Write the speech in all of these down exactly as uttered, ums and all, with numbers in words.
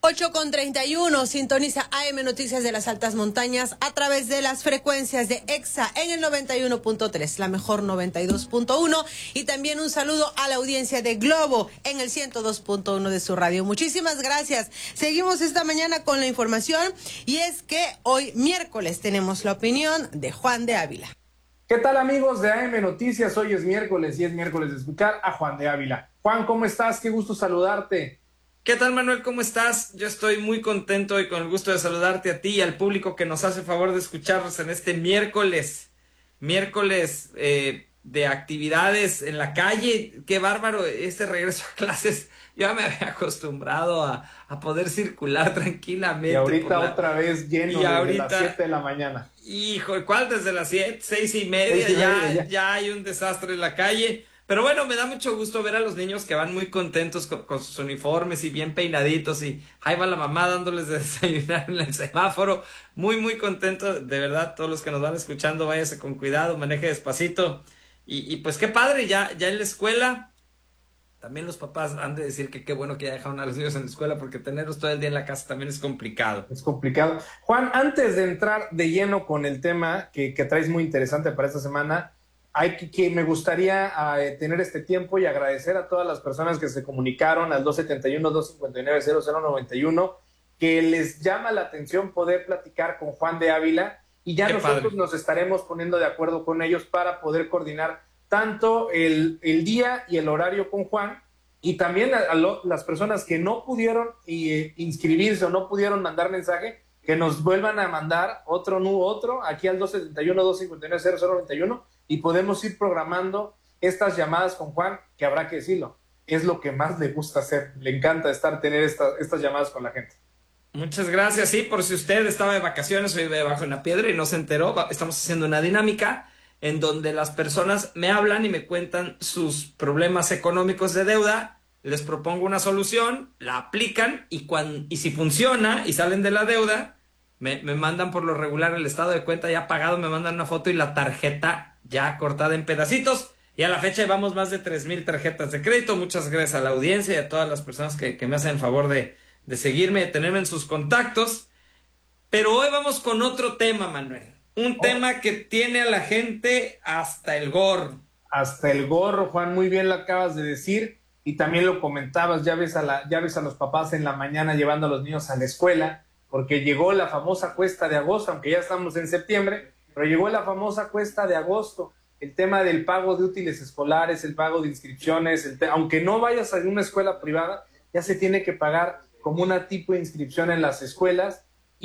ocho con treinta y uno, sintoniza A M Noticias de las Altas Montañas a través de las frecuencias de EXA en el noventa y uno punto tres, la mejor noventa y dos punto uno, y también un saludo a la audiencia de Globo en el ciento dos punto uno de su radio. Muchísimas gracias. Seguimos esta mañana con la información y es que hoy miércoles tenemos la opinión de Juan de Ávila. ¿Qué tal, amigos de A M Noticias? Hoy es miércoles y es miércoles de escuchar a Juan de Ávila. Juan, ¿cómo estás? Qué gusto saludarte. ¿Qué tal, Manuel? ¿Cómo estás? Yo estoy muy contento y con el gusto de saludarte a ti y al público que nos hace favor de escucharnos en este miércoles. Miércoles eh, de actividades en la calle. Qué bárbaro este regreso a clases. Yo me había acostumbrado a, a poder circular tranquilamente. Y ahorita la... otra vez lleno y desde ahorita... las siete de la mañana. Hijo, ¿cuál? Desde las siete, seis y media, seis y ya, media ya. ya hay un desastre en la calle. Pero bueno, me da mucho gusto ver a los niños que van muy contentos con, con sus uniformes y bien peinaditos, y ahí va la mamá dándoles de desayunar en el semáforo. Muy, muy contento, de verdad. Todos los que nos van escuchando, váyase con cuidado, maneje despacito. Y, y pues qué padre, ya, ya en la escuela. También los papás han de decir que qué bueno que ya dejaron a los niños en la escuela, porque tenerlos todo el día en la casa también es complicado. Es complicado. Juan, antes de entrar de lleno con el tema que, que traes muy interesante para esta semana, hay que, que me gustaría uh, tener este tiempo y agradecer a todas las personas que se comunicaron al dos siete uno, dos cinco nueve, cero cero nueve uno, que les llama la atención poder platicar con Juan de Ávila, y ya Qué nosotros padre. Nos estaremos poniendo de acuerdo con ellos para poder coordinar tanto el, el día y el horario con Juan, y también a, a lo, las personas que no pudieron eh, inscribirse o no pudieron mandar mensaje, que nos vuelvan a mandar otro nu otro aquí al dos siete uno, dos cinco nueve, cero cero nueve uno, y podemos ir programando estas llamadas con Juan, que habrá que decirlo, es lo que más le gusta hacer. Le encanta estar tener esta, estas llamadas con la gente. Muchas gracias. Sí, por si usted estaba de vacaciones o vive debajo de una piedra y no se enteró, estamos haciendo una dinámica en donde las personas me hablan y me cuentan sus problemas económicos de deuda. Les propongo una solución, la aplican, y, cuando, y si funciona y salen de la deuda, me, me mandan por lo regular el estado de cuenta ya pagado, me mandan una foto y la tarjeta ya cortada en pedacitos. Y a la fecha llevamos más de tres mil tarjetas de crédito. Muchas gracias a la audiencia y a todas las personas que, que me hacen el favor de, de seguirme, de tenerme en sus contactos. Pero hoy vamos con otro tema, Manuel. Un oh. tema que tiene a la gente hasta el gorro. Hasta el gorro, Juan, muy bien lo acabas de decir. Y también lo comentabas, ya ves, a la, ya ves a los papás en la mañana llevando a los niños a la escuela, porque llegó la famosa cuesta de agosto, aunque ya estamos en septiembre, pero llegó la famosa cuesta de agosto, el tema del pago de útiles escolares, el pago de inscripciones, el te- aunque no vayas a una escuela privada, ya se tiene que pagar como una tipo de inscripción en las escuelas.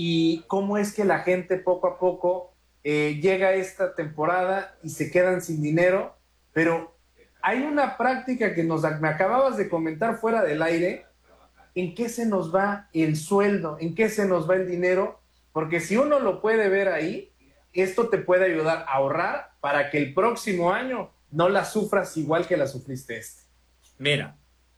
Y cómo es que la gente poco a poco eh, llega a esta temporada y se quedan sin dinero, pero hay una práctica que nos me acababas de comentar fuera del aire. ¿En qué se nos va el sueldo? ¿En qué se nos va el dinero? Porque si uno lo puede ver ahí, esto te puede ayudar a ahorrar para que el próximo año no la sufras igual que la sufriste este. Mira,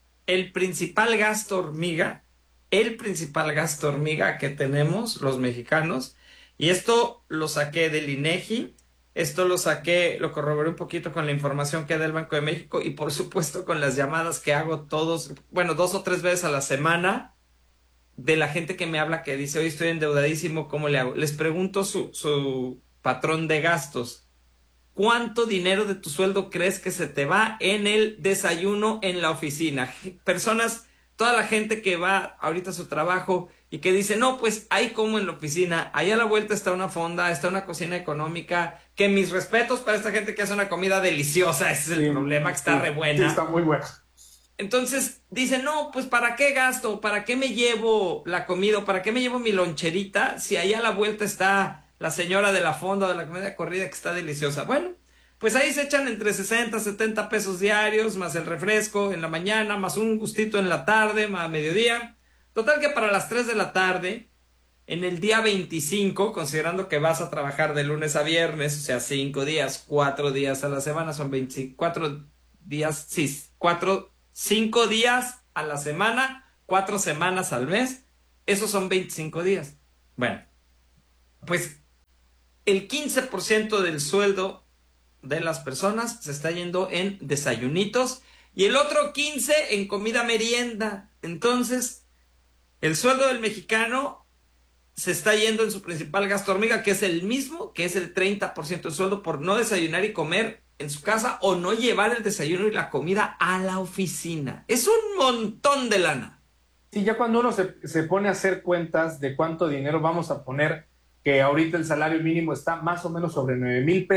el principal gasto hormiga, el principal gasto hormiga que tenemos los mexicanos, y esto lo saqué del INEGI, esto lo saqué, lo corroboré un poquito con la información que da el Banco de México, y por supuesto con las llamadas que hago todos, bueno, dos o tres veces a la semana, de la gente que me habla que dice, hoy estoy endeudadísimo, ¿cómo le hago? Les pregunto su, su patrón de gastos. ¿Cuánto dinero de tu sueldo crees que se te va en el desayuno en la oficina? Personas, toda la gente que va ahorita a su trabajo y que dice, no, pues ahí como en la oficina, allá a la vuelta está una fonda, está una cocina económica, que mis respetos para esta gente que hace una comida deliciosa, ese es el Sí, problema, que está sí, re buena. Sí, está muy buena. Entonces dicen, no, pues ¿para qué gasto? ¿Para qué me llevo la comida? ¿Para qué me llevo mi loncherita si allá a la vuelta está la señora de la fonda de la comida corrida que está deliciosa? Bueno, pues ahí se echan entre sesenta, setenta pesos diarios, más el refresco en la mañana, más un gustito en la tarde, más mediodía. Total que para las tres de la tarde, en el día veinticinco, considerando que vas a trabajar de lunes a viernes, o sea, cinco días, cuatro días a la semana, son veinticuatro días, sí, cuatro, cinco días a la semana, cuatro semanas al mes, esos son veinticinco días. Bueno, pues el quince por ciento del sueldo de las personas se está yendo en desayunitos y el otro quince por ciento en comida merienda. Entonces, El sueldo del mexicano se está yendo en su principal gasto hormiga, que es el mismo, que es el treinta por ciento del sueldo por no desayunar y comer en su casa o no llevar el desayuno y la comida a la oficina. Es un montón de lana. Sí, ya cuando uno se, se pone a hacer cuentas de cuánto dinero vamos a poner, que ahorita el salario mínimo está más o menos sobre nueve mil pesos.